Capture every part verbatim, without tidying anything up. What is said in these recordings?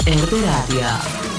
R B Radija.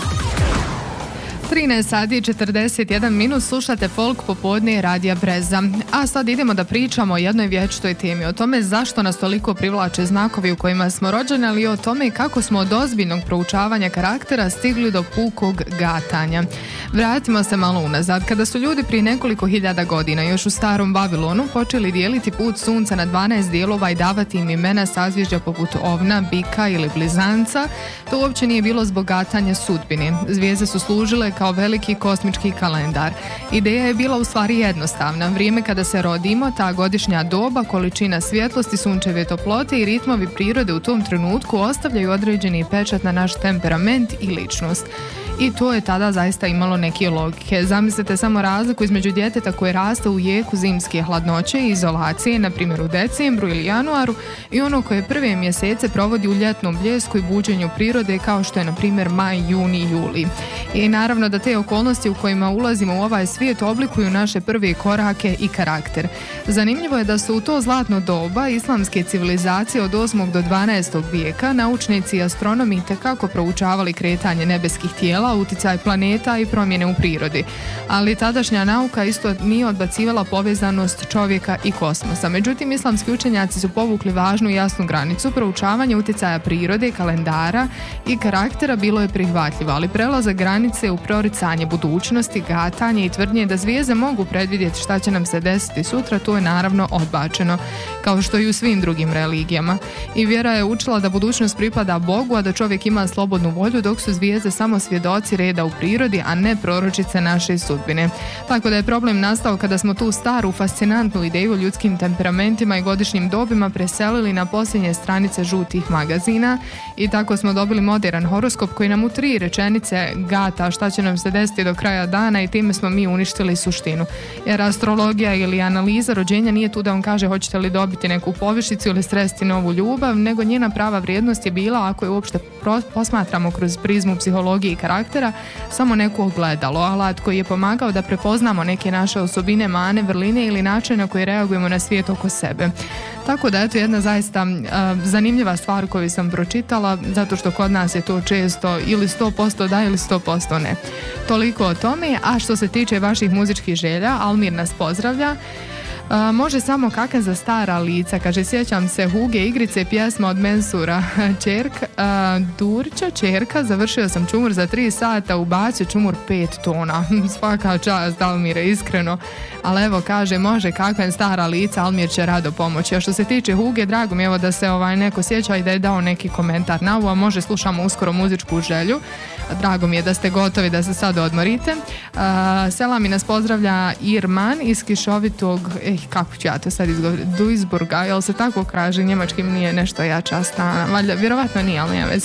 trinaest sati i četrdeset jedan minut, slušate Folk popodne Radija Breza. A sad idemo da pričamo o jednoj vječitoj temi, o tome zašto nas toliko privlače znakovi u kojima smo rođeni, ali i o tome kako smo od ozbiljnog proučavanja karaktera stigli do pukog gatanja. Vratimo se malo unazad, kada su ljudi prije nekoliko hiljada godina, još u starom Babilonu, počeli dijeliti put sunca na dvanaest dijelova i davati im imena sazvježđa poput ovna, bika ili blizanca, to uopće nije bilo zbog gatanja sudbini. Zvijezde su služile kao veliki kosmički kalendar. Ideja je bila u stvari jednostavna. Vrijeme kada se rodimo, ta godišnja doba, količina svjetlosti, sunčeve toplote i ritmovi prirode u tom trenutku ostavljaju određeni pečat na naš temperament i ličnost. I to je tada zaista imalo neke logike. Zamislite samo razliku između djeteta koje raste u jeku zimske hladnoće i izolacije, na primjer u decembru ili januaru, i ono koje prve mjesece provodi u ljetnom bljesku i buđenju prirode, kao što je na primjer maj, juni, juli. I naravno da te okolnosti u kojima ulazimo u ovaj svijet oblikuju naše prve korake i karakter. Zanimljivo je da su u to zlatno doba islamske civilizacije od osmog do dvanaestog vijeka naučnici i astronomi itekako proučavali kretanje nebeskih tijela, uticaj planeta i promjene u prirodi. Ali tadašnja nauka isto nije odbacivala povezanost čovjeka i kosmosa. Međutim, islamski učenjaci su povukli važnu i jasnu granicu. Proučavanje uticaja prirode, kalendara i karaktera bilo je prihvatljivo, ali prelazak granice u proricanje budućnosti, gatanje i tvrdnje da zvijezde mogu predvidjeti šta će nam se desiti sutra, to je naravno odbačeno, kao što i u svim drugim religijama. I vjera je učila da budućnost pripada Bogu, a da čovjek ima slobodnu volju, dok su zvijezde samo svjedoci reda u prirodi, a ne proročice naše sudbine. Tako da je problem nastao kada smo tu staru, fascinantnu ideju o ljudskim temperamentima i godišnjim dobima preselili na posljednje stranice žutih magazina i tako smo dobili modern horoskop koji nam u tri rečenice gata šta će nam se desiti do kraja dana i time smo mi uništili suštinu. Jer astrologija ili analiza rođenja nije tu da on kaže hoćete li dobiti neku povišicu ili sresti novu ljubav, nego njena prava vrijednost je bila, ako je uopšte posmatramo kroz prizmu psihologije i karaktera, samo neko ogledalo, alat koji je pomagao da prepoznamo neke naše osobine, mane, vrline ili načine na koje reagujemo na svijet oko sebe. Tako da eto jedna zaista uh, zanimljiva stvar koju sam pročitala, zato što kod nas je to često ili sto posto da ili sto posto ne. Toliko o tome, a što se tiče vaših muzičkih želja, Almir nas pozdravlja. Uh, može samo kakan za stara lica, kaže sjećam se Huge igrice, pjesma od Mensura. Čerka, uh, Durča, čerka, završio sam čumur za tri sata, ubacio čumur pet tona. Svaka čast, Almire, iskreno. Ali evo, kaže, može kakven stara lica, Almir će rado pomoći. A što se tiče Huge, drago mi je evo da se ovaj neko sjeća i da je dao neki komentar na ovo, a može slušamo uskoro muzičku želju. Drago mi je da ste gotovi da se sad odmorite. Uh, Selami nas pozdravlja Irman iz kišovitog, eh, kako ću ja to sad izgovoriti, Duisburga, jel se tako kaže, njemačkim nije nešto jača strana, valjda, vjerovatno nije, ali nema veze.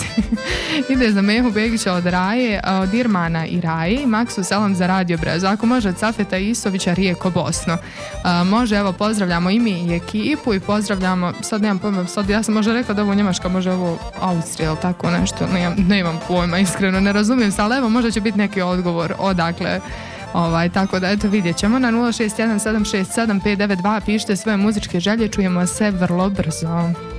Ide za Mehu Begića od Raje, od Irmana i Raje, Maksu selam za Radio Brezo, ako može od Safeta Isovića Rijeko Bosno. Uh, može, evo, pozdravljamo i mi i ekipu i pozdravljamo, sad nemam pojma, sad ja sam možda rekla da ovo Njemačka, može ovo Austrija, ili tako nešto, nemam, nemam pojma, iskreno, ne razumijem se, ali evo, možda će biti neki odgovor odakle. Ovaj, tako da eto vidjet ćemo na nula šest jedan sedam šest sedam pet devet dva, pišite svoje muzičke želje, čujemo se vrlo brzo.